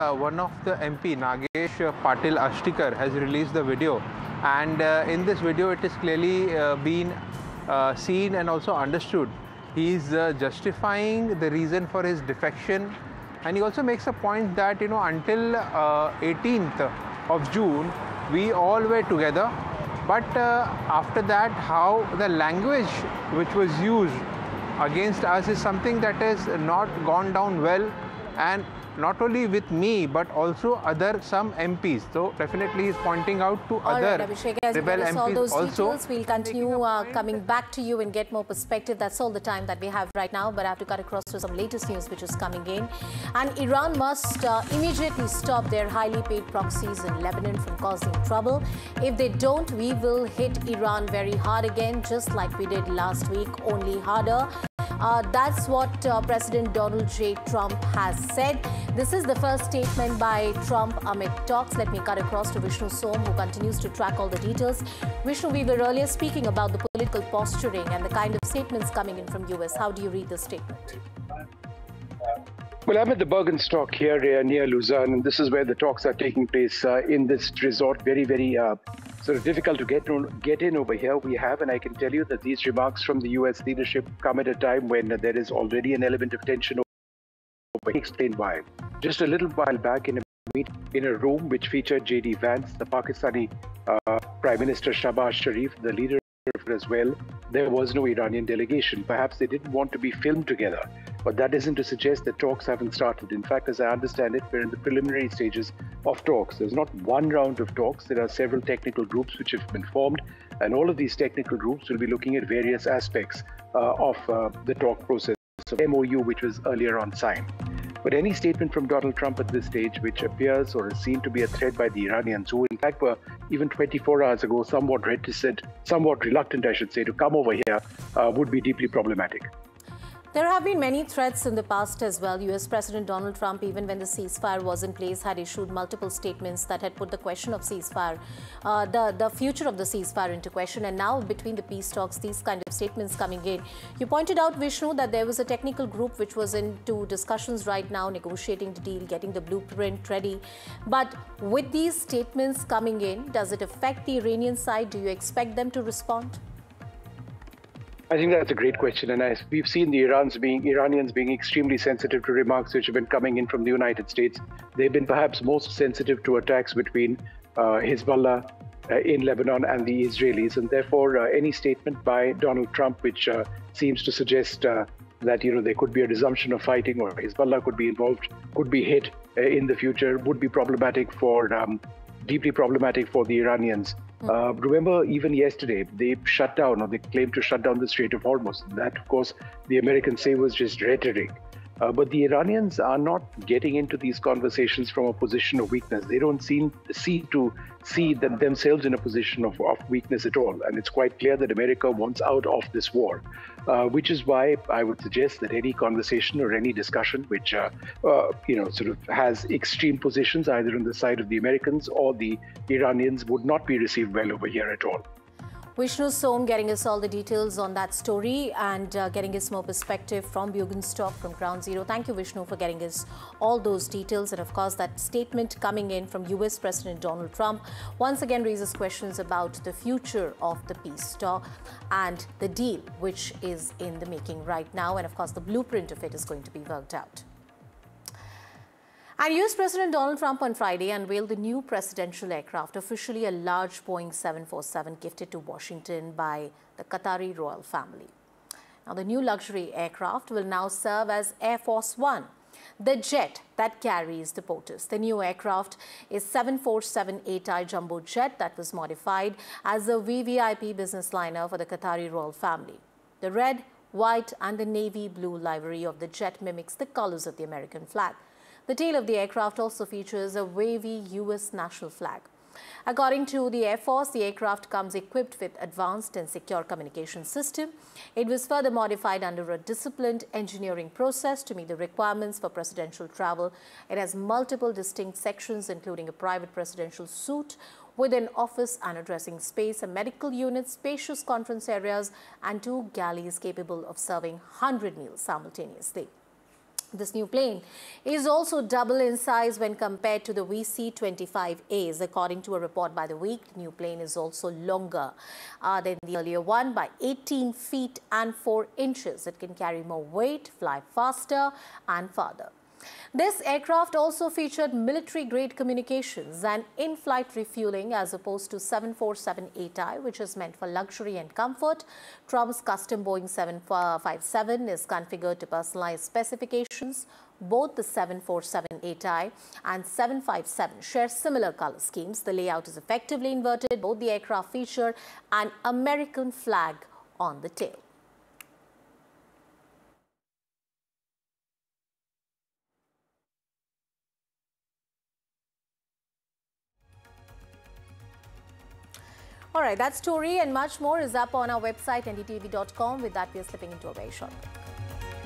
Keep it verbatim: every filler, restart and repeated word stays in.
Uh, one of the M P, Nagesh Patil Ashtikar, has released the video, and uh, in this video it is clearly uh, been uh, seen and also understood. He is uh, justifying the reason for his defection, and he also makes a point that, you know, until uh, eighteenth of June we all were together, but uh, after that, how the language which was used against us is something that has not gone down well, and not only with me but also other some M Ps. So definitely he's pointing out to all other right, Abhishek, as rebel we M Ps all those also. Details, we'll continue uh, coming back to you and get more perspective. That's all the time that we have right now, but I have to cut across to some latest news which is coming in. And Iran must uh, immediately stop their highly paid proxies in Lebanon from causing trouble. If they don't, we will hit Iran very hard again, just like we did last week, only harder. Uh, that's what uh, President Donald J. Trump has said. This is the first statement by Trump amid talks. Let me cut across to Vishnu Som, who continues to track all the details. Vishnu, we were earlier speaking about the political posturing and the kind of statements coming in from U S. How do you read this statement? Well, I'm at the Bergenstock here uh, near Lausanne, and this is where the talks are taking place uh, in this resort. Very, very uh, sort of difficult to get, on, get in over here. We have, and I can tell you that these remarks from the U S leadership come at a time when uh, there is already an element of tension over. Explain why. Just a little while back, in a meet in a room which featured J D Vance, the Pakistani uh, Prime Minister Shahbaz Sharif, the leader as well, there was no Iranian delegation. Perhaps they didn't want to be filmed together, but that isn't to suggest that talks haven't started. In fact, as I understand it, we're in the preliminary stages of talks. There's not one round of talks. There are several technical groups which have been formed, and all of these technical groups will be looking at various aspects uh, of uh, the talk process, of M O U, which was earlier on signed. But any statement from Donald Trump at this stage, which appears or is seen to be a threat by the Iranians, who in fact were even twenty-four hours ago somewhat reticent, somewhat reluctant, I should say, to come over here, uh, would be deeply problematic. There have been many threats in the past as well. U S President Donald Trump, even when the ceasefire was in place, had issued multiple statements that had put the question of ceasefire, uh, the, the future of the ceasefire into question. And now between the peace talks, these kind of statements coming in. You pointed out, Vishnu, that there was a technical group which was into discussions right now, negotiating the deal, getting the blueprint ready. But with these statements coming in, does it affect the Iranian side? Do you expect them to respond? I think that's a great question, and as we've seen the Irans being, Iranians being extremely sensitive to remarks which have been coming in from the United States. They've been perhaps most sensitive to attacks between uh, Hezbollah uh, in Lebanon and the Israelis, and therefore uh, any statement by Donald Trump which uh, seems to suggest uh, that, you know, there could be a resumption of fighting or Hezbollah could be involved, could be hit uh, in the future, would be problematic for, um, deeply problematic for the Iranians. Uh, remember, even yesterday, they shut down, or they claimed to shut down the Strait of Hormuz. That, of course, the Americans say was just rhetoric. Uh, but the Iranians are not getting into these conversations from a position of weakness. They don't seem see to see them, themselves in a position of, of weakness at all. And it's quite clear that America wants out of this war, uh, which is why I would suggest that any conversation or any discussion which, uh, uh, you know, sort of has extreme positions either on the side of the Americans or the Iranians would not be received well over here at all. Vishnu Som getting us all the details on that story and uh, getting us more perspective from Bergenstock, from Ground Zero. Thank you, Vishnu, for getting us all those details. And of course, that statement coming in from U S President Donald Trump once again raises questions about the future of the peace talk and the deal which is in the making right now. And of course, the blueprint of it is going to be worked out. And U S President Donald Trump on Friday unveiled the new presidential aircraft, officially a large Boeing seven forty-seven gifted to Washington by the Qatari royal family. Now, the new luxury aircraft will now serve as Air Force One, the jet that carries the POTUS. The new aircraft is seven forty-seven A T I jumbo jet that was modified as a V V I P business liner for the Qatari royal family. The red, white and the navy blue livery of the jet mimics the colors of the American flag. The tail of the aircraft also features a wavy U S national flag. According to the Air Force, the aircraft comes equipped with advanced and secure communication system. It was further modified under a disciplined engineering process to meet the requirements for presidential travel. It has multiple distinct sections, including a private presidential suite with an office and a dressing space, a medical unit, spacious conference areas, and two galleys capable of serving one hundred meals simultaneously. This new plane is also double in size when compared to the V C twenty-five A's. According to a report by The Week, the new plane is also longer uh, than the earlier one by eighteen feet and four inches. It can carry more weight, fly faster and farther. This aircraft also featured military-grade communications and in-flight refueling as opposed to seven forty-seven eight I, which is meant for luxury and comfort. Trump's custom Boeing seven fifty-seven is configured to personalized specifications. Both the seven forty-seven eight I and seven fifty-seven share similar color schemes. The layout is effectively inverted. Both the aircraft feature an American flag on the tail. All right, that story and much more is up on our website, N D T V dot com. With that, we are slipping into a very short break.